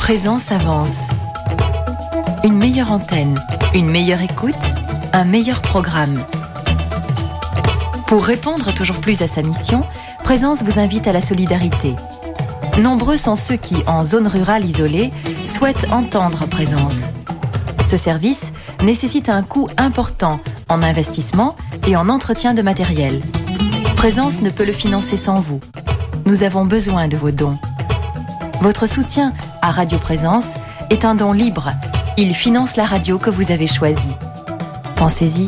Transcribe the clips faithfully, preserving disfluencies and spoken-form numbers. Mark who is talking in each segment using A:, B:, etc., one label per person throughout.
A: Présence avance. Une meilleure antenne, une meilleure écoute, un meilleur programme. Pour répondre toujours plus à sa mission, Présence vous invite à la solidarité. Nombreux sont ceux qui, en zone rurale isolée, souhaitent entendre Présence. Ce service nécessite un coût important en investissement et en entretien de matériel. Présence ne peut le financer sans vous. Nous avons besoin de vos dons. Votre soutien à Radio Présence est un don libre. Il finance la radio que vous avez choisie. Pensez-y.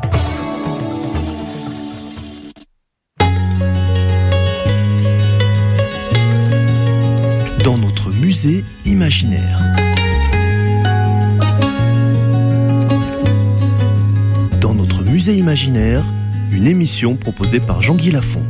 B: Dans notre musée imaginaire. Dans notre musée imaginaire, une émission proposée par Jean-Guy Lafont.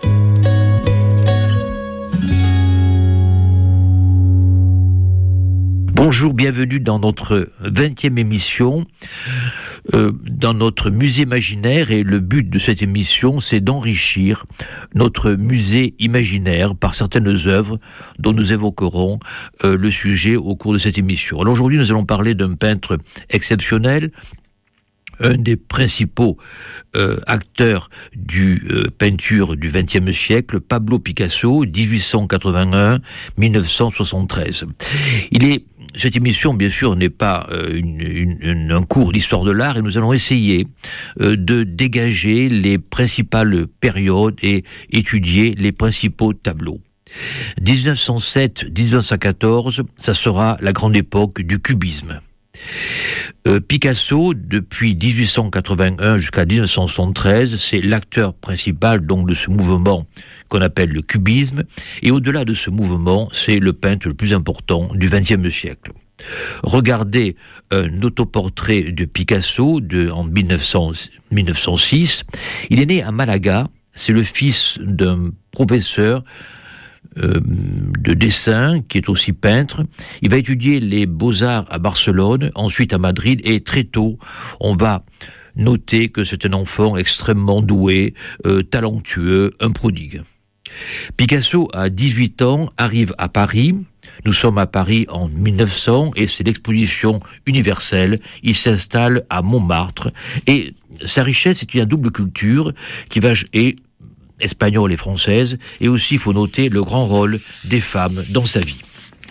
C: Bonjour, bienvenue dans notre vingtième émission, euh, dans notre musée imaginaire, et le but de cette émission, c'est d'enrichir notre musée imaginaire par certaines œuvres dont nous évoquerons euh, le sujet au cours de cette émission. Alors aujourd'hui, nous allons parler d'un peintre exceptionnel, un des principaux euh, acteurs du euh, peinture du vingtième siècle, Pablo Picasso, dix-huit cent quatre-vingt-un à dix-neuf cent soixante-treize. Il est Cette émission, bien sûr, n'est pas euh, une, une, un cours d'histoire de l'art, et nous allons essayer euh, de dégager les principales périodes et étudier les principaux tableaux. dix-neuf cent sept à dix-neuf cent quatorze, ça sera la grande époque du cubisme. Euh, Picasso, depuis dix-huit cent quatre-vingt-un jusqu'à dix-neuf cent soixante-treize, c'est l'acteur principal donc de ce mouvement qu'on appelle le cubisme, et au-delà de ce mouvement, c'est le peintre le plus important du vingtième siècle. Regardez un autoportrait de Picasso de, en dix-neuf cents, dix-neuf cent six. Il est né à Malaga, c'est le fils d'un professeur Euh, de dessin, qui est aussi peintre. Il va étudier les beaux-arts à Barcelone, ensuite à Madrid, et très tôt, on va noter que c'est un enfant extrêmement doué, euh, talentueux, un prodigue. Picasso, à dix-huit ans, arrive à Paris. Nous sommes à Paris en dix-neuf cents, et c'est l'exposition universelle. Il s'installe à Montmartre, et sa richesse, c'est une double culture qui va... Et, espagnole et française, et aussi, il faut noter, le grand rôle des femmes dans sa vie.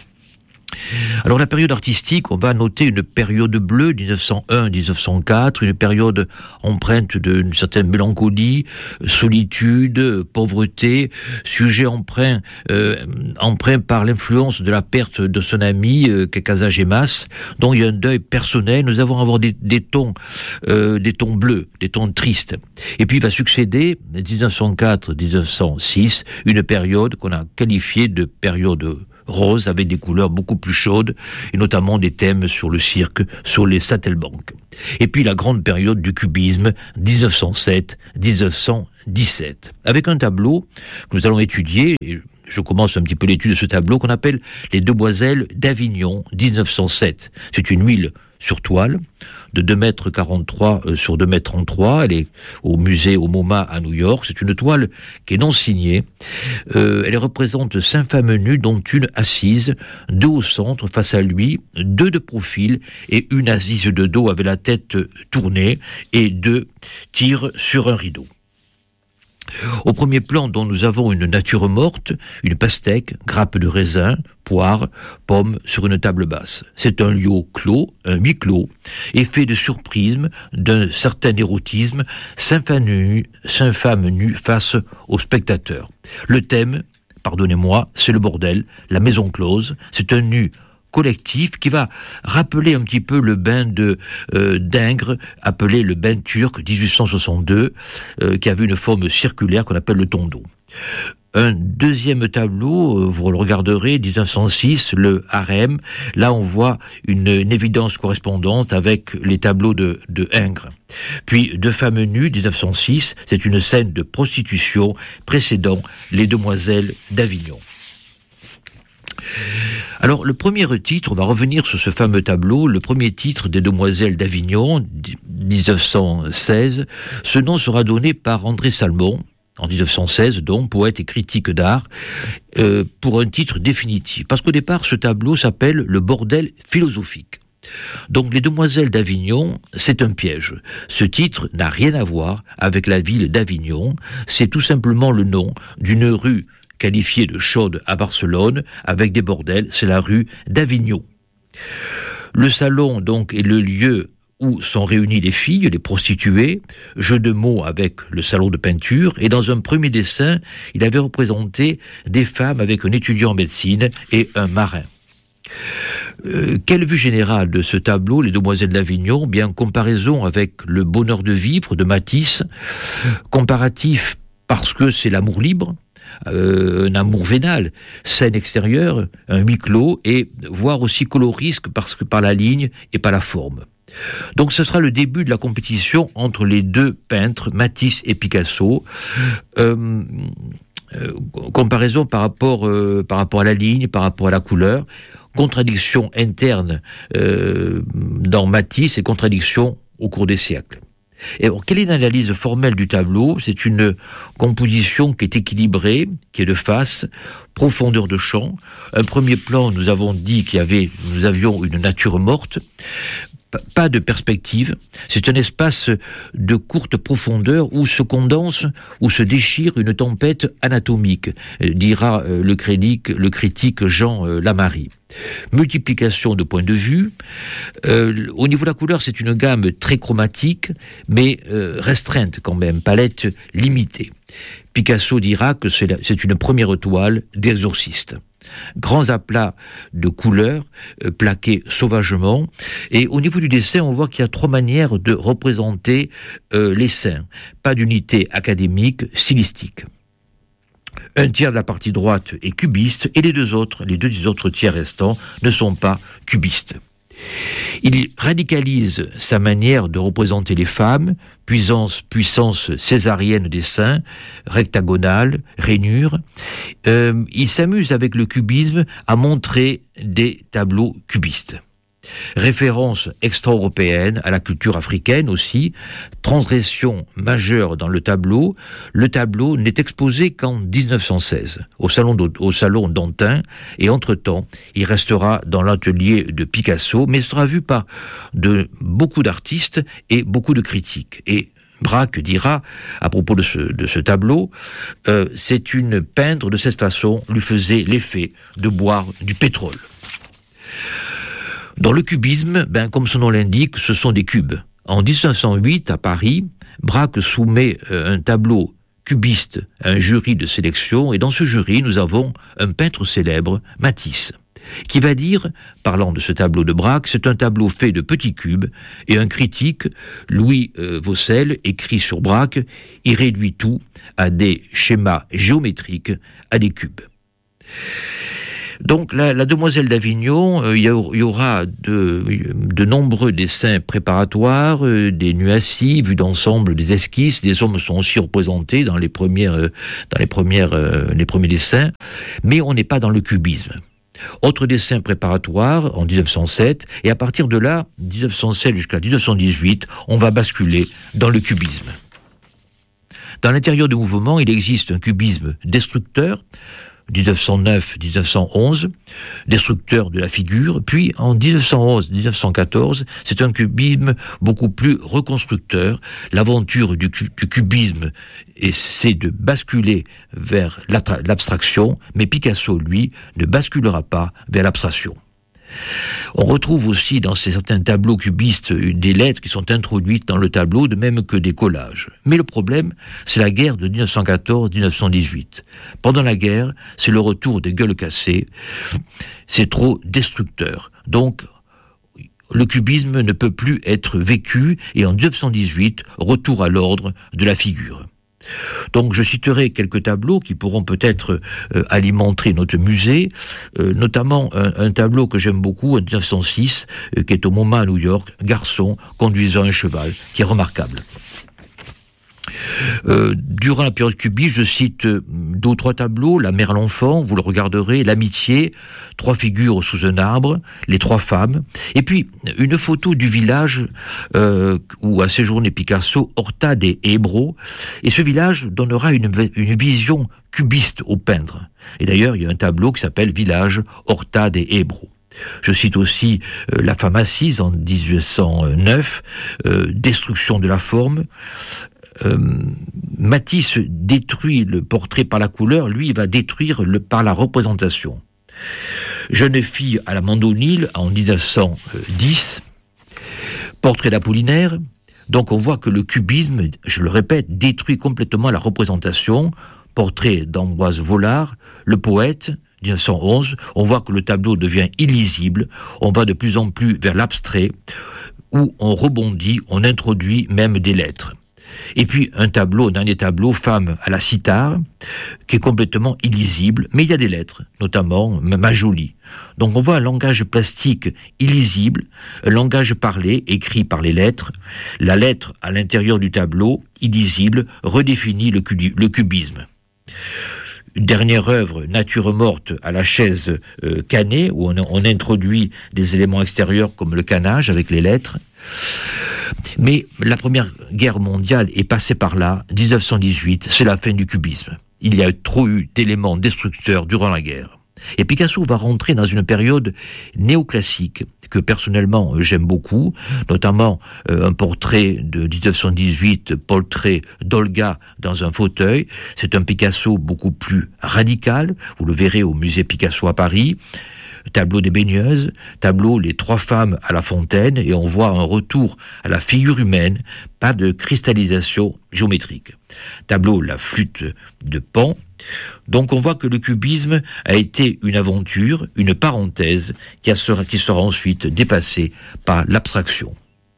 C: Alors la période artistique, on va noter une période bleue, dix-neuf cent un à dix-neuf cent quatre, une période empreinte d'une certaine mélancolie, solitude, pauvreté, sujet empreint, euh, empreint par l'influence de la perte de son ami, euh, Casagemas, dont il y a un deuil personnel. Nous avons à avoir des, des tons, euh, des tons bleus, des tons tristes. Et puis il va succéder, dix-neuf cent quatre à dix-neuf cent six, une période qu'on a qualifiée de période rose, avec des couleurs beaucoup plus chaudes, et notamment des thèmes sur le cirque, sur les saltimbanques. Et puis la grande période du cubisme, dix-neuf cent sept à dix-neuf cent dix-sept, avec un tableau que nous allons étudier, et je commence un petit peu l'étude de ce tableau, qu'on appelle Les Demoiselles d'Avignon, dix-neuf cent sept. C'est une huile sur toile, de deux mètres quarante-trois sur deux mètres trente-trois. Elle est au musée au MoMA à New York. C'est une toile qui est non signée. Euh, elle représente cinq femmes nues, dont une assise, deux au centre face à lui, deux de profil et une assise de dos avec la tête tournée, et deux tirent sur un rideau. Au premier plan, dont nous avons une nature morte, une pastèque, grappe de raisin, poire, pomme sur une table basse. C'est un lieu clos, un huis clos, effet de surprise, d'un certain érotisme, cinq femmes nues, cinq femmes nues face au spectateur. Le thème, pardonnez-moi, c'est le bordel, la maison close, c'est un nu collectif qui va rappeler un petit peu le bain de euh, d'Ingres, appelé le bain turc dix-huit cent soixante-deux, euh, qui avait une forme circulaire qu'on appelle le tondo. Un deuxième tableau, vous le regarderez, dix-neuf cent six, le harem. Là, on voit une, une évidence correspondante avec les tableaux de, de Ingres. Puis, Deux femmes nues, dix-neuf cent six, c'est une scène de prostitution précédant Les Demoiselles d'Avignon. Alors, le premier titre, on va revenir sur ce fameux tableau, le premier titre des Demoiselles d'Avignon, dix-neuf cent seize, ce nom sera donné par André Salmon, en dix-neuf cent seize, donc, poète et critique d'art, euh, pour un titre définitif. Parce qu'au départ, ce tableau s'appelle « Le bordel philosophique ». Donc, Les Demoiselles d'Avignon, c'est un piège. Ce titre n'a rien à voir avec la ville d'Avignon, c'est tout simplement le nom d'une rue qualifiée de chaude à Barcelone, avec des bordels, c'est la rue d'Avignon. Le salon, donc, est le lieu où sont réunies les filles, les prostituées, jeu de mots avec le salon de peinture, et dans un premier dessin, il avait représenté des femmes avec un étudiant en médecine et un marin. Euh, quelle vue générale de ce tableau, Les Demoiselles d'Avignon, bien en comparaison avec Le Bonheur de vivre de Matisse, comparatif parce que c'est l'amour libre, Euh, un amour vénal, scène extérieure, un huis clos, et voire aussi colorisque parce que par la ligne et par la forme. Donc ce sera le début de la compétition entre les deux peintres, Matisse et Picasso. Euh, euh, comparaison par rapport, euh, par rapport à la ligne, par rapport à la couleur, contradiction interne euh, dans Matisse et contradiction au cours des siècles. Et alors, quelle est l'analyse formelle du tableau ? C'est une composition qui est équilibrée, qui est de face, profondeur de champ. Un premier plan, nous avons dit qu'il y avait, nous avions une nature morte, pas de perspective. C'est un espace de courte profondeur où se condense, où se déchire une tempête anatomique, dira le critique, le critique Jean Lamarie. Multiplication de points de vue. Euh, au niveau de la couleur, c'est une gamme très chromatique, mais euh, restreinte quand même, palette limitée. Picasso dira que c'est, la, c'est une première toile d'exorciste. Grands aplats de couleurs, euh, plaqués sauvagement. Et au niveau du dessin, on voit qu'il y a trois manières de représenter euh, les seins. Pas d'unité académique, stylistique. Un tiers de la partie droite est cubiste et les deux autres, les deux autres tiers restants ne sont pas cubistes. Il radicalise sa manière de représenter les femmes, puissance, puissance césarienne des seins, rectagonale, rainure. Euh, il s'amuse avec le cubisme à montrer des tableaux cubistes. Référence extra-européenne à la culture africaine aussi, transgression majeure dans le tableau. Le tableau n'est exposé qu'en dix-neuf cent seize, au salon, au salon d'Antin, et entre-temps, il restera dans l'atelier de Picasso, mais sera vu par de, beaucoup d'artistes et beaucoup de critiques. Et Braque dira, à propos de ce, de ce tableau, euh, c'est une peindre de cette façon lui faisait l'effet de boire du pétrole. Dans le cubisme, ben, comme son nom l'indique, ce sont des cubes. En dix-neuf cent huit, à Paris, Braque soumet euh, un tableau cubiste à un jury de sélection, et dans ce jury, nous avons un peintre célèbre, Matisse, qui va dire, parlant de ce tableau de Braque, c'est un tableau fait de petits cubes, et un critique, Louis euh, Vaucel, écrit sur Braque, il réduit tout à des schémas géométriques, à des cubes. Donc la, la Demoiselle d'Avignon, euh, il y, y aura de, de nombreux dessins préparatoires, euh, des nues assises, vues d'ensemble, des esquisses. Des hommes sont aussi représentés dans les premières, euh, dans les premières, euh, les premiers dessins, mais on n'est pas dans le cubisme. Autre dessin préparatoire en dix-neuf cent sept, et à partir de là, dix-neuf cent sept jusqu'à dix-neuf cent dix-huit, on va basculer dans le cubisme. Dans l'intérieur du mouvement, il existe un cubisme destructeur, dix-neuf cent neuf à dix-neuf cent onze, destructeur de la figure, puis en dix-neuf cent onze à dix-neuf cent quatorze, c'est un cubisme beaucoup plus reconstructeur. L'aventure du, du cubisme, c'est de basculer vers l'abstraction, mais Picasso, lui, ne basculera pas vers l'abstraction. On retrouve aussi dans certains tableaux cubistes des lettres qui sont introduites dans le tableau, de même que des collages. Mais le problème, c'est la guerre de dix-neuf cent quatorze à dix-neuf cent dix-huit. Pendant la guerre, c'est le retour des gueules cassées. C'est trop destructeur. Donc, le cubisme ne peut plus être vécu, et en dix-neuf cent dix-huit, retour à l'ordre de la figure. Donc je citerai quelques tableaux qui pourront peut-être euh, alimenter notre musée, euh, notamment un, un tableau que j'aime beaucoup en dix-neuf cent six, euh, qui est au MoMA à New York, Garçon conduisant un cheval, qui est remarquable. Euh, durant la période cubiste, je cite euh, deux ou trois tableaux, La mère l'enfant, vous le regarderez, L'amitié, trois figures sous un arbre, Les trois femmes, et puis une photo du village euh, où a séjourné Picasso, Horta de Ebro, et ce village donnera une, une vision cubiste au peintre. Et d'ailleurs, il y a un tableau qui s'appelle Village Horta de Ebro. Je cite aussi euh, La femme assise en dix-huit cent neuf, euh, Destruction de la forme. Euh, Matisse détruit le portrait par la couleur, lui il va détruire le, par la représentation. Jeune fille à la Mandonille en dix-neuf cent dix, Portrait d'Apollinaire. Donc on voit que le cubisme, je le répète, détruit complètement la représentation. Portrait d'Ambroise Vollard, Le poète, dix-neuf cent onze, on voit que le tableau devient illisible, on va de plus en plus vers l'abstrait, où on rebondit, on introduit même des lettres. Et puis un tableau, un dernier tableau, Femme à la cithare, qui est complètement illisible, mais il y a des lettres, notamment Ma Jolie. Donc on voit un langage plastique illisible, un langage parlé, écrit par les lettres. La lettre à l'intérieur du tableau, illisible, redéfinit le, cu- le cubisme. Une dernière œuvre, Nature morte à la chaise euh, canée, où on, on introduit des éléments extérieurs comme le canage avec les lettres. Mais la Première Guerre mondiale est passée par là, dix-neuf cent dix-huit, c'est la fin du cubisme. Il y a trop eu d'éléments destructeurs durant la guerre. Et Picasso va rentrer dans une période néoclassique que personnellement j'aime beaucoup, notamment euh, un portrait de dix-neuf cent dix-huit, portrait d'Olga dans un fauteuil. C'est un Picasso beaucoup plus radical, vous le verrez au musée Picasso à Paris. Tableau des baigneuses, tableau Les trois femmes à la fontaine, et on voit un retour à la figure humaine, pas de cristallisation géométrique. Tableau La flûte de Pan. Donc on voit que le cubisme a été une aventure, une parenthèse, qui, a, qui sera ensuite dépassée par l'abstraction.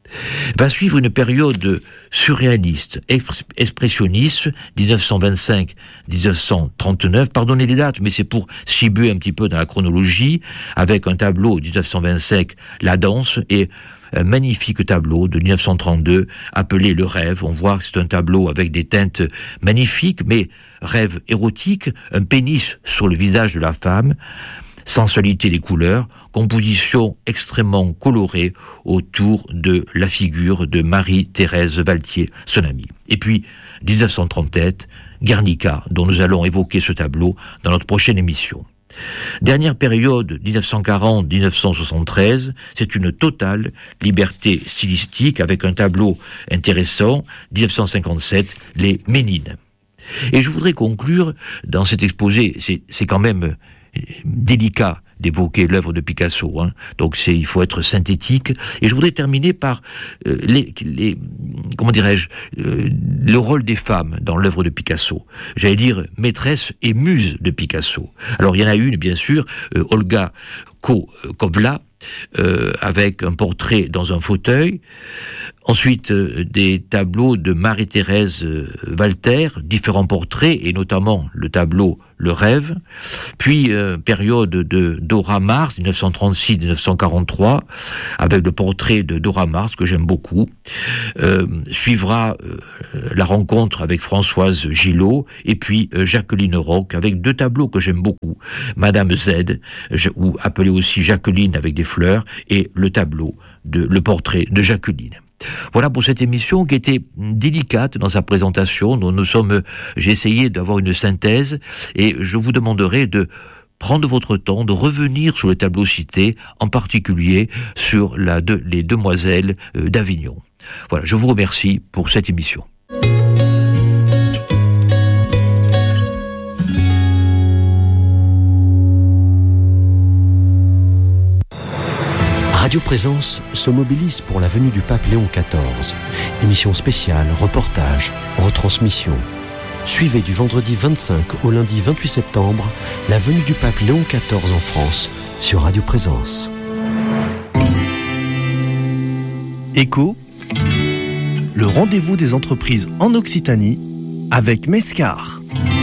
C: Va suivre une période surréaliste, expressionniste, dix-neuf cent vingt-cinq à dix-neuf cent trente-neuf, pardonnez les dates, mais c'est pour cibler un petit peu dans la chronologie, avec un tableau, dix-neuf cent vingt-cinq, La danse, et un magnifique tableau de dix-neuf cent trente-deux, appelé Le rêve. On voit que c'est un tableau avec des teintes magnifiques, mais rêve érotique, un pénis sur le visage de la femme, sensualité des couleurs, composition extrêmement colorée autour de la figure de Marie-Thérèse Valtier, son amie. Et puis, dix-neuf cent trente-sept, Guernica, dont nous allons évoquer ce tableau dans notre prochaine émission. Dernière période, dix-neuf cent quarante à dix-neuf cent soixante-treize, c'est une totale liberté stylistique avec un tableau intéressant, dix-neuf cent cinquante-sept, Les Ménines. Et je voudrais conclure dans cet exposé, c'est, c'est quand même délicat d'évoquer l'œuvre de Picasso, hein. Donc c'est, il faut être synthétique. Et je voudrais terminer par euh, les, les, comment dirais-je, euh, le rôle des femmes dans l'œuvre de Picasso. J'allais dire maîtresse et muse de Picasso. Alors il y en a une, bien sûr, euh, Olga Kokovla, euh, avec un portrait dans un fauteuil. Ensuite, euh, des tableaux de Marie-Thérèse euh, Walter, différents portraits, et notamment le tableau Le rêve. Puis, euh, période de Dora Mars, dix-neuf cent trente-six à dix-neuf cent quarante-trois, avec le portrait de Dora Mars, que j'aime beaucoup. Euh, suivra euh, la rencontre avec Françoise Gillot, et puis euh, Jacqueline Roch, avec deux tableaux que j'aime beaucoup. Madame Z, je, ou appelée aussi Jacqueline avec des fleurs, et le tableau, de, le portrait de Jacqueline. Voilà pour cette émission qui était délicate dans sa présentation. Nous, nous sommes, j'ai essayé d'avoir une synthèse, et je vous demanderai de prendre votre temps, de revenir sur le tableau cité, en particulier sur la, de, les Demoiselles d'Avignon. Voilà, je vous remercie pour cette émission.
D: Radio Présence se mobilise pour la venue du pape Léon quatorze. Émission spéciale, reportage, retransmission. Suivez du vendredi vingt-cinq au lundi vingt-huit septembre la venue du pape Léon quatorze en France sur Radio Présence.
B: Écho, le rendez-vous des entreprises en Occitanie avec Mescar.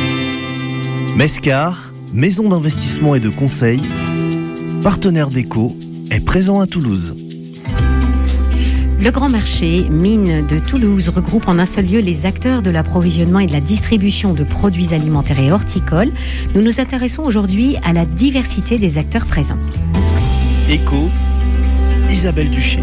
B: Mescar, maison d'investissement et de conseil, partenaire d'Écho, est présent à Toulouse.
E: Le Grand Marché Mines de Toulouse regroupe en un seul lieu les acteurs de l'approvisionnement et de la distribution de produits alimentaires et horticoles. Nous nous intéressons aujourd'hui à la diversité des acteurs présents.
B: Écho, Isabelle Duché.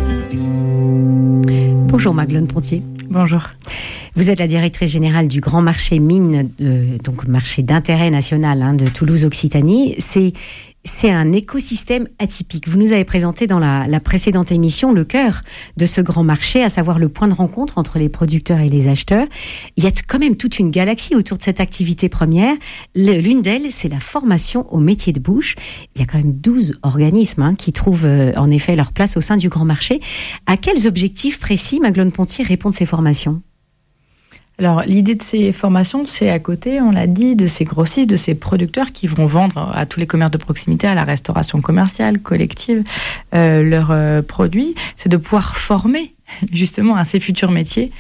E: Bonjour Maglone Pontier.
F: Bonjour.
E: Vous êtes la directrice générale du Grand Marché Mines, de, donc marché d'intérêt national hein, de Toulouse-Occitanie. C'est, c'est un écosystème atypique. Vous nous avez présenté dans la, la précédente émission le cœur de ce grand marché, à savoir le point de rencontre entre les producteurs et les acheteurs. Il y a quand même toute une galaxie autour de cette activité première. Le, l'une d'elles, c'est la formation au métier de bouche. Il y a quand même douze organismes hein, qui trouvent euh, en effet leur place au sein du Grand Marché. À quels objectifs précis, Maglone Pontier, répondent ces formations ?
F: Alors, l'idée de ces formations, c'est à côté, on l'a dit, de ces grossistes, de ces producteurs qui vont vendre à tous les commerces de proximité, à la restauration commerciale, collective, euh, leurs euh, produits. C'est de pouvoir former justement à ces futurs métiers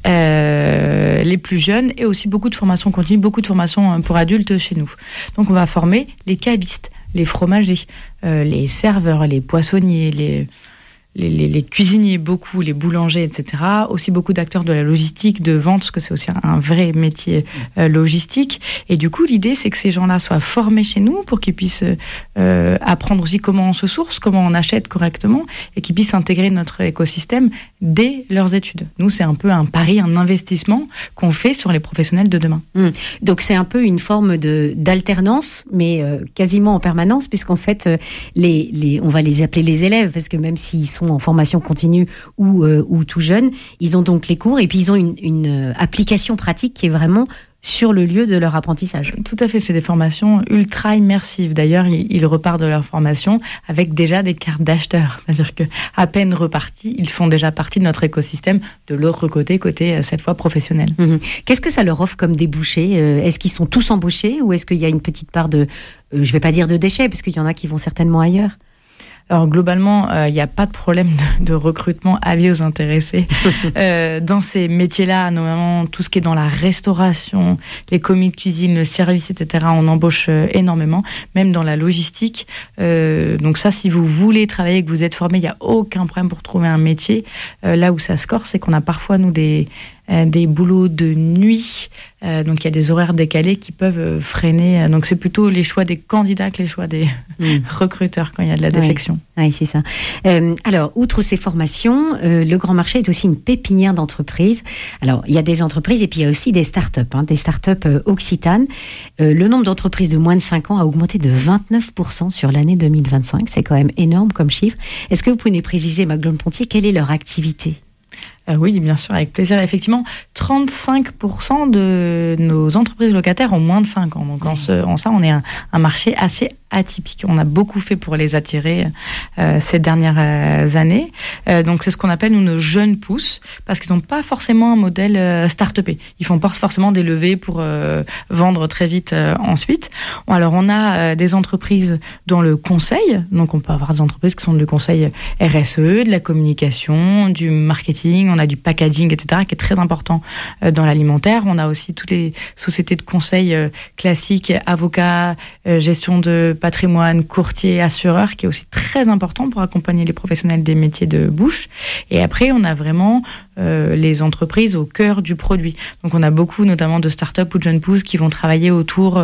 F: euh, les plus jeunes, et aussi beaucoup de formations continues, beaucoup de formations pour adultes chez nous. Donc, on va former les cavistes, les fromagers, euh, les serveurs, les poissonniers, les... Les, les, les cuisiniers, beaucoup, les boulangers, et cetera. Aussi beaucoup d'acteurs de la logistique, de vente, parce que c'est aussi un vrai métier euh, logistique. Et du coup, l'idée, c'est que ces gens-là soient formés chez nous pour qu'ils puissent euh, apprendre aussi comment on se source, comment on achète correctement, et qu'ils puissent intégrer notre écosystème dès leurs études. Nous, c'est un peu un pari, un investissement qu'on fait sur les professionnels de demain.
E: Mmh. Donc, c'est un peu une forme de, d'alternance, mais euh, quasiment en permanence, puisqu'en fait, euh, les, les, on va les appeler les élèves, parce que même s'ils sont en formation continue ou, euh, ou tout jeunes, ils ont donc les cours et puis ils ont une, une euh, application pratique qui est vraiment sur le lieu de leur apprentissage.
F: Tout à fait, c'est des formations ultra immersives. D'ailleurs, ils, ils repartent de leur formation avec déjà des cartes d'acheteurs. C'est-à-dire qu'à peine repartis, ils font déjà partie de notre écosystème de l'autre côté, côté cette fois professionnel. Mmh.
E: Qu'est-ce que ça leur offre comme débouché ? Est-ce qu'ils sont tous embauchés ou est-ce qu'il y a une petite part de, euh, je ne vais pas dire de déchets, parce qu'il y en a qui vont certainement ailleurs ?
F: Alors globalement, il euh, n'y a pas de problème de, de recrutement, avis aux intéressés. euh, dans ces métiers-là, normalement, tout ce qui est dans la restauration, les commis de cuisine, le service, et cetera, on embauche euh, énormément, même dans la logistique. Euh, donc ça, si vous voulez travailler, que vous êtes formé, il n'y a aucun problème pour trouver un métier. Euh, là où ça se corse, c'est qu'on a parfois, nous, des... des boulots de nuit, euh, donc il y a des horaires décalés qui peuvent freiner. Donc c'est plutôt les choix des candidats que les choix des mmh. recruteurs quand il y a de la défection.
E: Oui, oui c'est ça. Euh, alors, outre ces formations, euh, le Grand Marché est aussi une pépinière d'entreprises. Alors, il y a des entreprises et puis il y a aussi des start-up, hein, des start-up euh, occitanes. Euh, le nombre d'entreprises de moins de cinq ans a augmenté de vingt-neuf pour cent sur l'année deux mille vingt-cinq. C'est quand même énorme comme chiffre. Est-ce que vous pouvez nous préciser, Maglone Pontier, quelle est leur activité ?
F: Euh, oui, bien sûr, avec plaisir. Effectivement, trente-cinq pour cent de nos entreprises locataires ont moins de cinq ans. Donc, en, ce, en ça, on est un, un marché assez atypique. On a beaucoup fait pour les attirer euh, ces dernières euh, années. Euh, donc, c'est ce qu'on appelle, nous, nos jeunes pousses, parce qu'ils n'ont pas forcément un modèle euh, start-upé. Ils font pas forcément des levées pour euh, vendre très vite euh, ensuite. Alors, on a euh, des entreprises dans le conseil. Donc, on peut avoir des entreprises qui sont du conseil R S E, de la communication, du marketing. On a du packaging, et cetera, qui est très important euh, dans l'alimentaire. On a aussi toutes les sociétés de conseil euh, classiques, avocats, euh, gestion de patrimoine, courtier, assureur, qui est aussi très important pour accompagner les professionnels des métiers de bouche. Et après, on a vraiment euh, les entreprises au cœur du produit. Donc, on a beaucoup, notamment de start-up ou de jeunes pousses qui vont travailler autour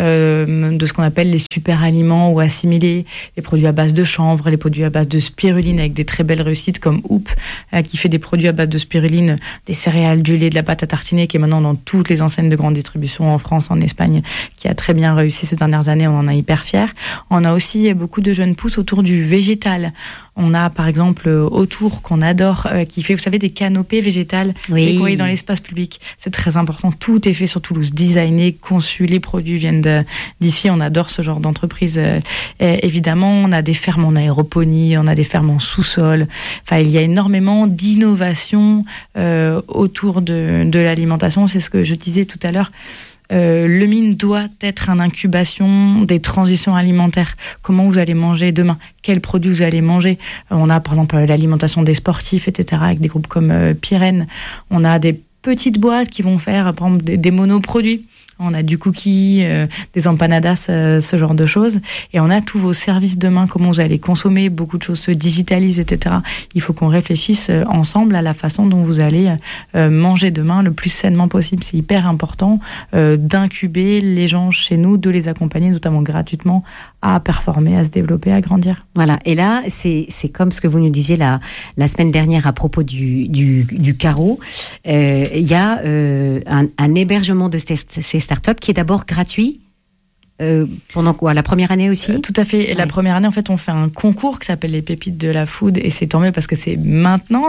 F: euh, de ce qu'on appelle les super aliments ou assimilés, les produits à base de chanvre, les produits à base de spiruline avec des très belles réussites comme Hoop, euh, qui fait des produits à base de spiruline, des céréales, du lait, de la pâte à tartiner, qui est maintenant dans toutes les enseignes de grande distribution en France, en Espagne, qui a très bien réussi ces dernières années. On en est hyper fiers. On a aussi beaucoup de jeunes pousses autour du végétal. On a par exemple Autour, qu'on adore, euh, qui fait, vous savez, des canopées végétales
E: oui.
F: décorées dans l'espace public. C'est très important. Tout est fait sur Toulouse, designé, conçu. Les produits viennent de, d'ici. On adore ce genre d'entreprise. Euh, évidemment, on a des fermes en aéroponie, on a des fermes en sous-sol. Enfin, il y a énormément d'innovations euh, autour de, de l'alimentation. C'est ce que je disais tout à l'heure. Euh, le mine doit être une incubation des transitions alimentaires. Comment vous allez manger demain ? Quels produits vous allez manger ? euh, On a par exemple l'alimentation des sportifs, et cetera, avec des groupes comme euh, Pyrène. On a des petites boîtes qui vont faire par exemple des, des monoproduits. On a du cookie, euh, des empanadas, euh, ce genre de choses. Et on a tous vos services demain, comment vous allez consommer. Beaucoup de choses se digitalisent, et cetera. Il faut qu'on réfléchisse euh, ensemble à la façon dont vous allez euh, manger demain le plus sainement possible. C'est hyper important euh, d'incuber les gens chez nous, de les accompagner, notamment gratuitement, à performer, à se développer, à grandir.
E: Voilà. Et là, c'est, c'est comme ce que vous nous disiez la, la semaine dernière à propos du, du, du carreau. Il euh, y a euh, un, un hébergement de ces, ces startups qui est d'abord gratuit. Euh, pendant quoi? La première année aussi?
F: euh, Tout à fait. Et ouais. La première année, en fait, on fait un concours qui s'appelle les pépites de la food, et c'est tant mieux parce que c'est maintenant,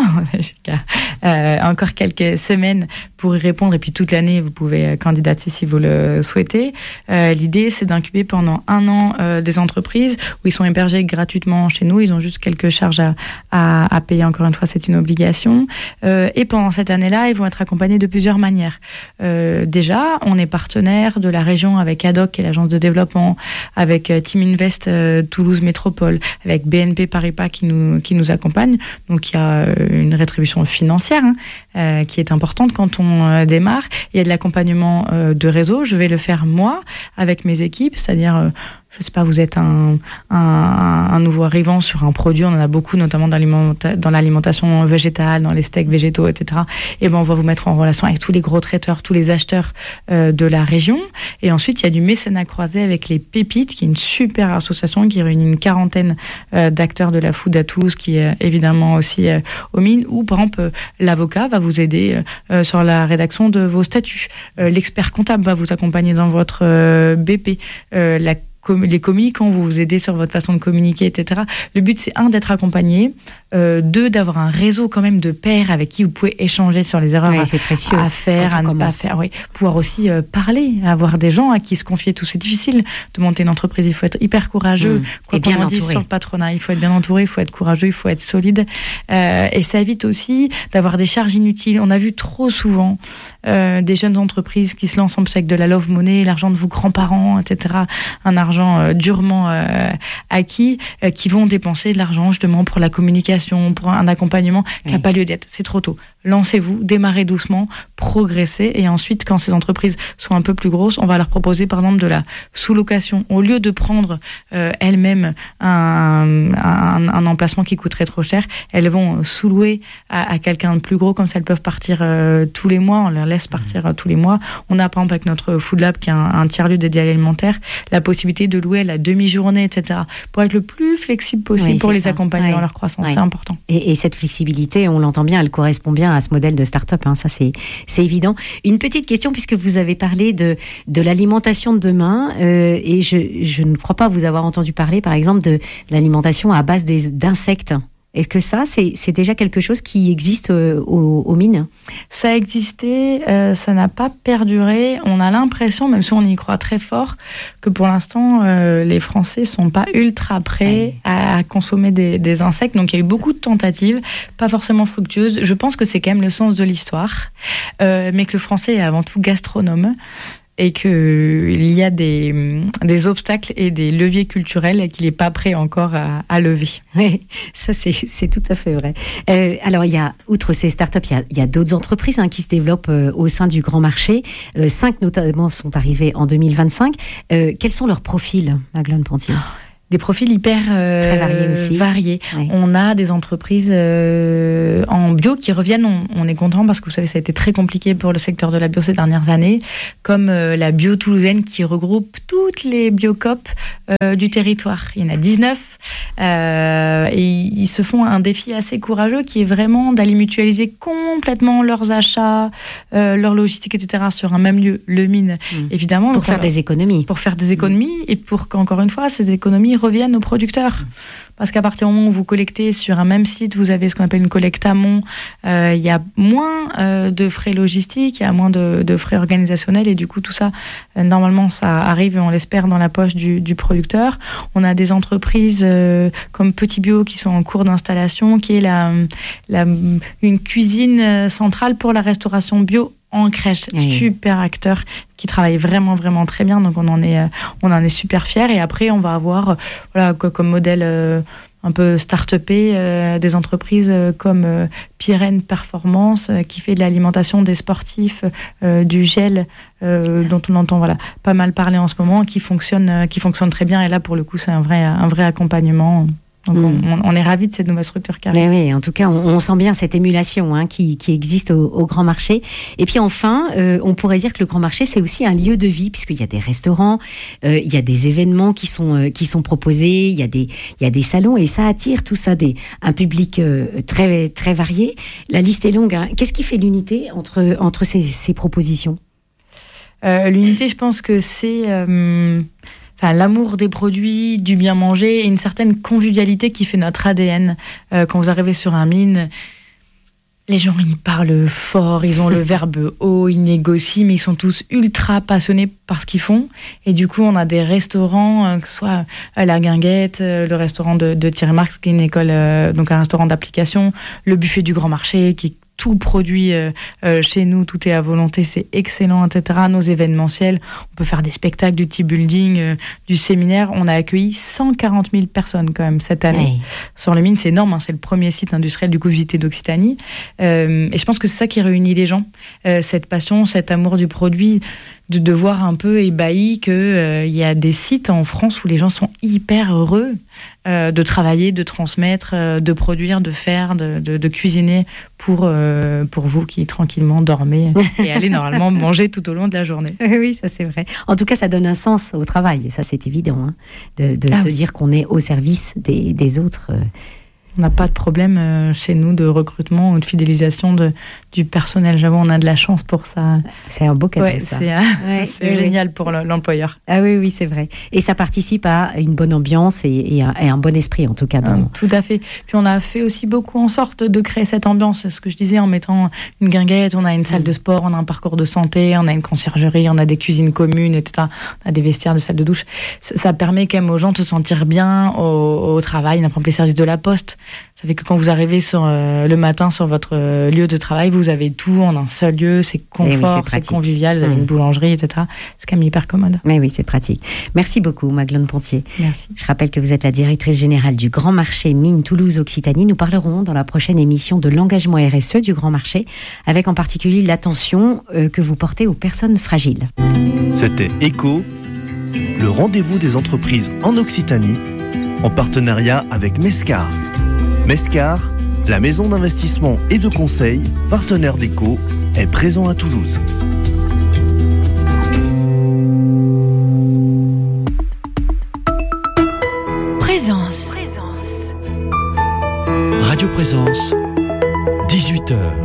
F: euh, encore quelques semaines pour y répondre, et puis toute l'année, vous pouvez candidater si vous le souhaitez. Euh, l'idée, c'est d'incuber pendant un an euh, des entreprises où ils sont hébergés gratuitement chez nous. Ils ont juste quelques charges à, à, à payer. Encore une fois, c'est une obligation. Euh, et pendant cette année-là, ils vont être accompagnés de plusieurs manières. Euh, déjà, on est partenaire de la région avec A D O C, qui est l'agence de développement, avec Team Invest euh, Toulouse Métropole, avec B N P Paribas qui nous, qui nous accompagne. Donc il y a une rétribution financière hein, euh, qui est importante quand on euh, démarre. Il y a de l'accompagnement euh, de réseau. Je vais le faire moi avec mes équipes, c'est-à-dire euh, je ne sais pas, vous êtes un, un, un nouveau arrivant sur un produit, on en a beaucoup, notamment dans, l'alimenta- dans l'alimentation végétale, dans les steaks végétaux, et cetera. Et ben, on va vous mettre en relation avec tous les gros traiteurs, tous les acheteurs euh, de la région. Et ensuite, il y a du mécénat croisé avec les Pépites, qui est une super association qui réunit une quarantaine euh, d'acteurs de la food à Toulouse, qui est évidemment aussi euh, aux mines, où, par exemple, euh, l'avocat va vous aider euh, sur la rédaction de vos statuts. Euh, l'expert comptable va vous accompagner dans votre euh, B P. Euh, la les communicants vont vous aider sur votre façon de communiquer, et cetera. Le but, c'est un, d'être accompagné, euh, deux, d'avoir un réseau quand même de pairs avec qui vous pouvez échanger sur les erreurs
E: oui,
F: à,
E: c'est précieux,
F: à faire, à ne pas faire. Oui. Pouvoir aussi euh, parler, avoir des gens à qui se confier tout. C'est difficile de monter une entreprise, il faut être hyper courageux. Mmh. Quoi
E: et bien
F: qu'on en dise sur le patronat, il faut être bien entouré, il faut être courageux, il faut être solide. Euh, et ça évite aussi d'avoir des charges inutiles. On a vu trop souvent euh, des jeunes entreprises qui se lancent en plus avec de la love money, l'argent de vos grands-parents, et cetera. Un argent Euh, durement euh, acquis, euh, qui vont dépenser de l'argent justement pour la communication, pour un accompagnement qui n'a oui. pas lieu d'être. C'est trop tôt. Lancez-vous, démarrez doucement, progressez, et ensuite, quand ces entreprises sont un peu plus grosses, on va leur proposer par exemple de la sous-location. Au lieu de prendre euh, elles-mêmes un, un, un emplacement qui coûterait trop cher, elles vont sous-louer à, à quelqu'un de plus gros, comme ça elles peuvent partir euh, tous les mois, on leur laisse partir euh, tous les mois. On a par exemple avec notre Food Lab, qui est un, un tiers-lieu dédié à l'alimentaire, la possibilité de louer la demi-journée, et cetera, pour être le plus flexible possible oui, pour les ça. accompagner oui. dans leur croissance. Oui. C'est important.
E: Et, et cette flexibilité, on l'entend bien, elle correspond bien à ce modèle de start-up, hein, ça c'est, c'est évident. Une petite question, puisque vous avez parlé de, de l'alimentation de demain, euh, et je, je ne crois pas vous avoir entendu parler, par exemple, de, de l'alimentation à base des, d'insectes. Est-ce que ça, c'est, c'est déjà quelque chose qui existe euh, aux, aux mines ?
F: Ça a existé, euh, ça n'a pas perduré. On a l'impression, même si on y croit très fort, que pour l'instant, euh, les Français ne sont pas ultra prêts à, à consommer des, des insectes. Donc, il y a eu beaucoup de tentatives, pas forcément fructueuses. Je pense que c'est quand même le sens de l'histoire, euh, mais que le Français est avant tout gastronome. Et qu'il y a des, des obstacles et des leviers culturels qu'il n'est pas prêt encore à, à lever.
E: Oui, ça c'est, c'est tout à fait vrai. Euh, alors, il y a, outre ces startups, il y a, il y a d'autres entreprises hein, qui se développent euh, au sein du grand marché. Euh, cinq notamment sont arrivées en deux mille vingt-cinq. Euh, quels sont leurs profils, Magdeleine Pontier ?
F: Des profils hyper euh,
E: Très variés aussi.
F: variés. Oui. On a des entreprises euh, en bio qui reviennent. On, on est content parce que vous savez, ça a été très compliqué pour le secteur de la bio ces dernières années, comme euh, la bio toulousaine qui regroupe toutes les biocoop euh, du territoire. Il y en a dix-neuf euh, et ils se font un défi assez courageux qui est vraiment d'aller mutualiser complètement leurs achats, euh, leur logistique, et cetera sur un même lieu, le mine, mmh. évidemment.
E: Pour faire des économies.
F: Pour faire des économies mmh. et pour qu'encore une fois, ces économies reviennent aux producteurs. Parce qu'à partir du moment où vous collectez sur un même site, vous avez ce qu'on appelle une collecte amont, euh, il y a moins euh, de frais logistiques, il y a moins de, de frais organisationnels, et du coup tout ça, euh, normalement ça arrive, on l'espère, dans la poche du, du producteur. On a des entreprises euh, comme Petit Bio qui sont en cours d'installation, qui est la, la, une cuisine centrale pour la restauration bio en crèche, oui. Super acteur qui travaille vraiment vraiment très bien, donc on en est on en est super fiers. Et après on va avoir voilà comme modèle euh, un peu start-upées, euh, des entreprises euh, comme euh, Pyrène Performance, euh, qui fait de l'alimentation des sportifs, euh, du gel, euh, dont on entend voilà, pas mal parler en ce moment, qui fonctionne, euh, qui fonctionne très bien. Et là, pour le coup, c'est un vrai, un vrai accompagnement. Donc mmh. on, on est ravis de cette nouvelle structure qui arrive.
E: Mais oui, en tout cas, on, on sent bien cette émulation hein, qui, qui existe au, au Grand Marché. Et puis enfin, euh, on pourrait dire que le Grand Marché, c'est aussi un lieu de vie, puisqu'il y a des restaurants, euh, il y a des événements qui sont, euh, qui sont proposés, il y a des, il y a des salons, et ça attire tout ça, des, un public euh, très, très varié. La liste est longue. Hein. Qu'est-ce qui fait l'unité entre, entre ces, ces propositions ?
F: euh, L'unité, je pense que c'est... Euh, Enfin, l'amour des produits, du bien manger et une certaine convivialité qui fait notre A D N. Euh, quand vous arrivez sur un mine, les gens, ils parlent fort, ils ont le verbe haut, ils négocient, mais ils sont tous ultra passionnés par ce qu'ils font. Et du coup, on a des restaurants, euh, que ce soit à la Guinguette, euh, le restaurant de, de Thierry Marx, qui est une école, euh, donc un restaurant d'application, le buffet du Grand Marché, qui est tout produit euh, euh, chez nous, tout est à volonté, c'est excellent, et cetera. Nos événementiels, on peut faire des spectacles, du team building, euh, du séminaire. On a accueilli cent quarante mille personnes quand même cette année. Oui. Sur le mine, c'est énorme, hein, c'est le premier site industriel du coup visité d'Occitanie. Euh, et je pense que c'est ça qui réunit les gens, euh, cette passion, cet amour du produit, de, de voir un peu ébahi qu'il euh, y a des sites en France où les gens sont hyper heureux euh, de travailler, de transmettre, euh, de produire, de faire, de, de, de cuisiner pour, euh, pour vous qui tranquillement dormez et allez normalement manger tout au long de la journée.
E: Oui, ça c'est vrai. En tout cas, ça donne un sens au travail, et ça c'est évident, hein, de, de ah, se oui. dire qu'on est au service des, des autres. Euh,
F: On n'a pas de problème euh, chez nous de recrutement ou de fidélisation de, du personnel. J'avoue, on a de la chance pour ça.
E: C'est un beau cadeau,
F: ouais,
E: ça.
F: C'est, euh, ouais, c'est oui, génial oui. pour l'employeur.
E: Ah oui, oui, c'est vrai. Et ça participe à une bonne ambiance et, et, un, et un bon esprit, en tout cas. Dans...
F: Tout à fait. Puis on a fait aussi beaucoup en sorte de créer cette ambiance. C'est ce que je disais, en mettant une guinguette, on a une salle mmh. de sport, on a un parcours de santé, on a une conciergerie, on a des cuisines communes, et cetera. On a des vestiaires, des salles de douche. Ça, ça permet quand même aux gens de se sentir bien au, au travail. On a par exemple les services de la Poste. Ça fait que quand vous arrivez sur, euh, le matin sur votre euh, lieu de travail, vous avez tout en un seul lieu, c'est confort, oui, c'est, c'est convivial, vous avez mmh. une boulangerie, et cetera. C'est quand même hyper commode.
E: Mais oui, c'est pratique. Merci beaucoup, Magdeleine Pontier.
F: Merci.
E: Je rappelle que vous êtes la directrice générale du Grand Marché Mines Toulouse-Occitanie. Nous parlerons dans la prochaine émission de l'engagement R S E du Grand Marché, avec en particulier l'attention euh, que vous portez aux personnes fragiles.
B: C'était Écho, le rendez-vous des entreprises en Occitanie, en partenariat avec Mescar. Mescar, la maison d'investissement et de conseil, partenaire d'Écho, est présent à Toulouse.
A: Présence.
D: Radio Présence, dix-huit heures.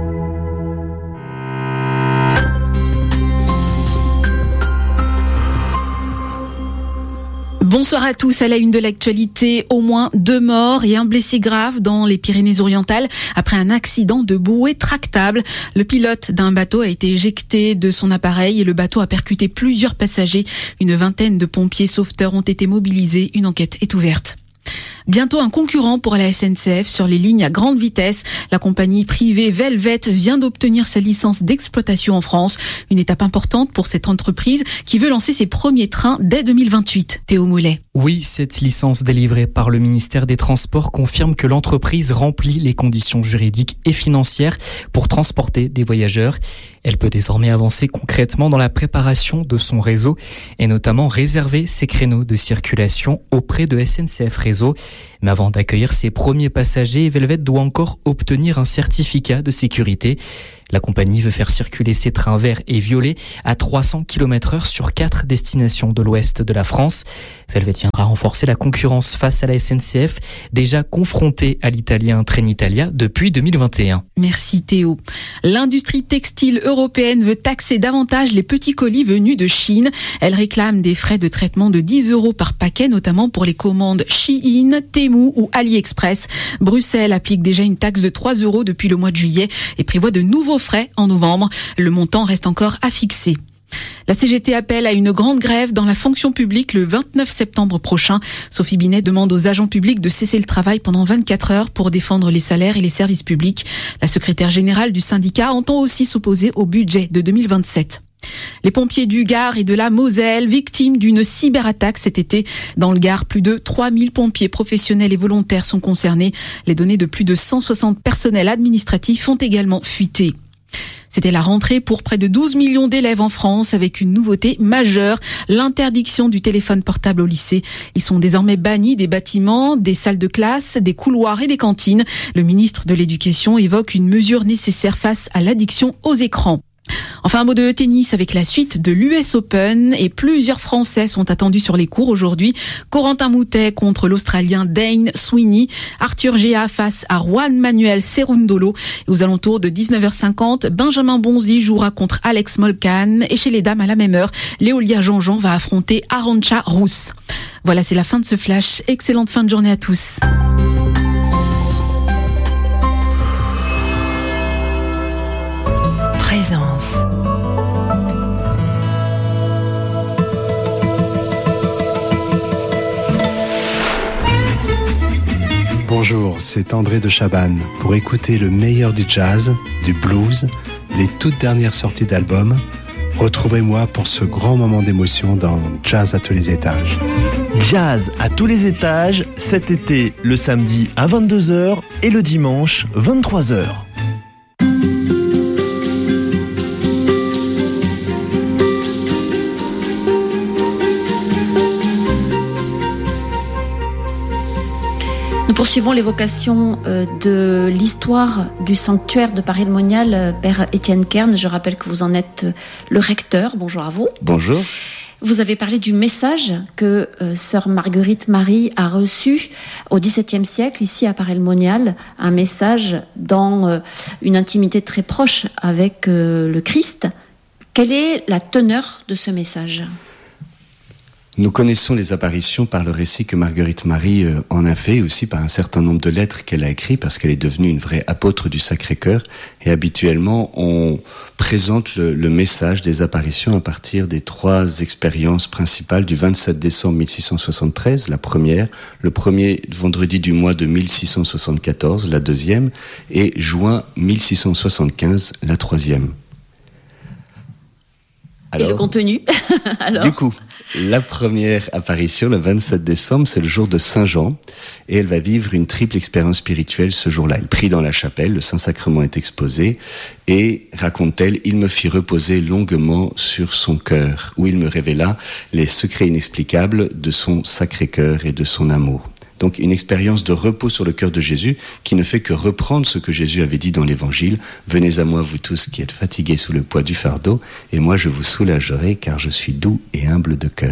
G: Bonsoir à tous. À la une de l'actualité, au moins deux morts et un blessé grave dans les Pyrénées-Orientales après un accident de bouée tractable. Le pilote d'un bateau a été éjecté de son appareil et le bateau a percuté plusieurs passagers. Une vingtaine de pompiers sauveteurs ont été mobilisés. Une enquête est ouverte. Bientôt un concurrent pour la S N C F sur les lignes à grande vitesse. La compagnie privée Velvet vient d'obtenir sa licence d'exploitation en France. Une étape importante pour cette entreprise qui veut lancer ses premiers trains dès deux mille vingt-huit. Théo Moulet.
H: Oui, cette licence délivrée par le ministère des Transports confirme que l'entreprise remplit les conditions juridiques et financières pour transporter des voyageurs. Elle peut désormais avancer concrètement dans la préparation de son réseau et notamment réserver ses créneaux de circulation auprès de S N C F Réseau. Mais avant d'accueillir ses premiers passagers, Velvet doit encore obtenir un certificat de sécurité. La compagnie veut faire circuler ses trains verts et violets à trois cents kilomètres heure sur quatre destinations de l'ouest de la France. Velvet viendra renforcer la concurrence face à la S N C F, déjà confrontée à l'italien Trenitalia depuis deux mille vingt et un.
G: Merci Théo. L'industrie textile européenne veut taxer davantage les petits colis venus de Chine. Elle réclame des frais de traitement de dix euros par paquet, notamment pour les commandes Shein, Temu ou AliExpress. Bruxelles applique déjà une taxe de trois euros depuis le mois de juillet et prévoit de nouveaux frais en novembre. Le montant reste encore à fixer. La C G T appelle à une grande grève dans la fonction publique le vingt-neuf septembre prochain. Sophie Binet demande aux agents publics de cesser le travail pendant vingt-quatre heures pour défendre les salaires et les services publics. La secrétaire générale du syndicat entend aussi s'opposer au budget de deux mille vingt-sept. Les pompiers du Gard et de la Moselle, victimes d'une cyberattaque cet été. Dans le Gard, plus de trois mille pompiers professionnels et volontaires sont concernés. Les données de plus de cent soixante personnels administratifs ont également fuité. C'était la rentrée pour près de douze millions d'élèves en France avec une nouveauté majeure, l'interdiction du téléphone portable au lycée. Ils sont désormais bannis des bâtiments, des salles de classe, des couloirs et des cantines. Le ministre de l'Éducation évoque une mesure nécessaire face à l'addiction aux écrans. Enfin, un mot de tennis avec la suite de l'U S Open et plusieurs Français sont attendus sur les cours aujourd'hui. Corentin Moutet contre l'Australien Dane Sweeney, Arthur Géa face à Juan Manuel Cerundolo. Et aux alentours de dix-neuf heures cinquante, Benjamin Bonzi jouera contre Alex Molcan et chez les dames à la même heure, Léolia Jean-Jean va affronter Arantxa Rus. Voilà, c'est la fin de ce flash. Excellente fin de journée à tous.
A: Présence.
I: Bonjour, c'est André de Chabannes. Pour écouter le meilleur du jazz, du blues, les toutes dernières sorties d'albums, retrouvez-moi pour ce grand moment d'émotion dans Jazz à tous les étages.
B: Jazz à tous les étages, cet été, le samedi à vingt-deux heures et le dimanche vingt-trois heures.
J: Nous poursuivons l'évocation euh, de l'histoire du sanctuaire de Paray-le-Monial, euh, Père Étienne Kern. Je rappelle que vous en êtes euh, le recteur. Bonjour à vous.
K: Bonjour.
J: Vous avez parlé du message que euh, sœur Marguerite Marie a reçu au dix-septième siècle, ici à Paray-le-Monial, un message dans euh, une intimité très proche avec euh, le Christ. Quelle est la teneur de ce message ?
K: Nous connaissons les apparitions par le récit que Marguerite Marie euh, en a fait, aussi par un certain nombre de lettres qu'elle a écrites, parce qu'elle est devenue une vraie apôtre du Sacré-Cœur. Et habituellement, on présente le, le message des apparitions à partir des trois expériences principales du vingt-sept décembre mille six cent soixante-treize, la première, le premier vendredi du mois de mille six cent soixante-quatorze, la deuxième, et juin mille six cent soixante-quinze, la troisième.
J: Alors, et le contenu alors
K: Du coup, la première apparition, le vingt-sept décembre, c'est le jour de Saint-Jean, et elle va vivre une triple expérience spirituelle ce jour-là. Elle prie dans la chapelle, le Saint-Sacrement est exposé, et, raconte-t-elle, il me fit reposer longuement sur son cœur, où il me révéla les secrets inexplicables de son Sacré-Cœur et de son amour. Donc une expérience de repos sur le cœur de Jésus qui ne fait que reprendre ce que Jésus avait dit dans l'Évangile. « Venez à moi, vous tous qui êtes fatigués sous le poids du fardeau, et moi je vous soulagerai, car je suis doux et humble de cœur. »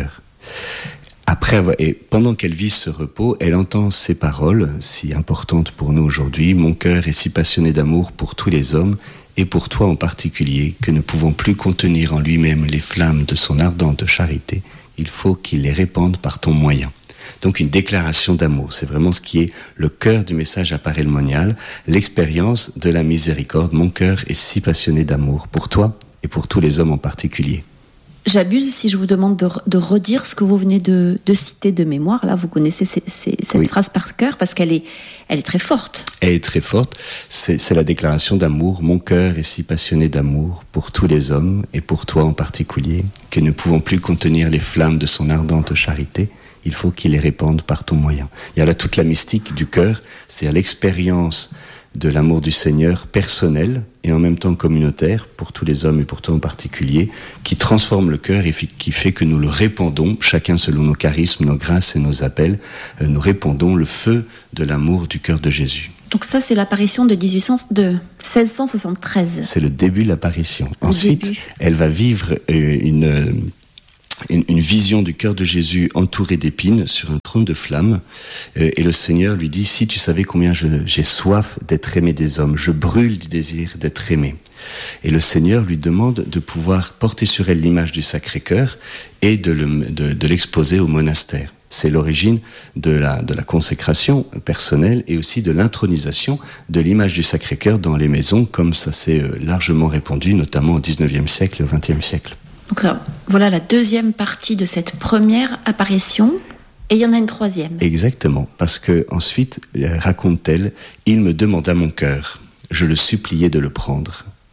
K: Après avoir, et pendant qu'elle vit ce repos, elle entend ces paroles si importantes pour nous aujourd'hui. « Mon cœur est si passionné d'amour pour tous les hommes, et pour toi en particulier, que ne pouvant plus contenir en lui-même les flammes de son ardente charité, il faut qu'il les répande par ton moyen. » Donc une déclaration d'amour, c'est vraiment ce qui est le cœur du message à Paray-le-Monial, l'expérience de la miséricorde. Mon cœur est si passionné d'amour pour toi et pour tous les hommes en particulier.
J: J'abuse si je vous demande de, de redire ce que vous venez de, de citer de mémoire. Là, vous connaissez ces, ces, cette oui. phrase par cœur parce qu'elle est, elle est très forte.
K: Elle est très forte. C'est, c'est la déclaration d'amour. Mon cœur est si passionné d'amour pour tous les hommes et pour toi en particulier, que ne pouvons plus contenir les flammes de son ardente charité. Il faut qu'il les répande par ton moyen. Il y a là toute la mystique du cœur, c'est-à-dire l'expérience de l'amour du Seigneur personnel et en même temps communautaire pour tous les hommes et pour toi en particulier, qui transforme le cœur et qui fait que nous le répandons, chacun selon nos charismes, nos grâces et nos appels, euh, nous répandons le feu de l'amour du cœur de Jésus.
J: Donc ça, c'est l'apparition de, dix-huit cents, de seize cent soixante-treize.
K: C'est le début de l'apparition.
J: Le
K: Ensuite,
J: début.
K: Elle va vivre euh, une... Euh, Une, une vision du cœur de Jésus entouré d'épines sur un trône de flammes, euh, et le Seigneur lui dit « Si tu savais combien je, j'ai soif d'être aimé des hommes, je brûle du désir d'être aimé. » Et le Seigneur lui demande de pouvoir porter sur elle l'image du Sacré-Cœur et de, le, de, de l'exposer au monastère. C'est l'origine de la, de la consécration personnelle et aussi de l'intronisation de l'image du Sacré-Cœur dans les maisons, comme ça s'est largement répandu, notamment au dix-neuvième siècle et au vingtième siècle.
J: Donc là, voilà la deuxième partie de cette première apparition, et il y en a une troisième.
K: Exactement, parce que ensuite, raconte-t-elle, il me demanda mon cœur, je le suppliais de le prendre.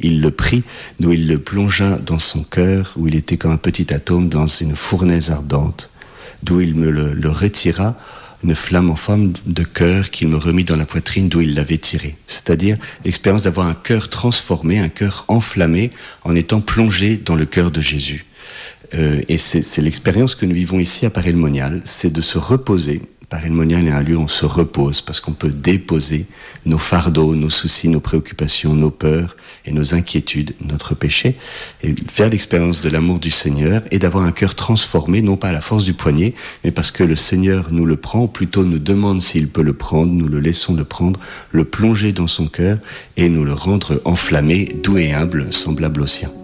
K: il le prit, d'où il le plongea dans son cœur, où il était comme un petit atome dans une fournaise ardente, d'où il me le, le retira, une flamme en forme de cœur qu'il me remit dans la poitrine d'où il l'avait tiré. C'est-à-dire l'expérience d'avoir un cœur transformé, un cœur enflammé, en étant plongé dans le cœur de Jésus. Euh, et c'est, c'est l'expérience que nous vivons ici à Paray-le-Monial, c'est de se reposer. Paray-le-Monial est un lieu où on se repose, parce qu'on peut déposer nos fardeaux, nos soucis, nos préoccupations, nos peurs et nos inquiétudes, notre péché, et faire l'expérience de l'amour du Seigneur et d'avoir un cœur transformé, non pas à la force du poignet, mais parce que le Seigneur nous le prend, ou plutôt nous demande s'il peut le prendre, nous le laissons le prendre, le plonger dans son cœur et nous le rendre enflammé, doux et humble, semblable au sien.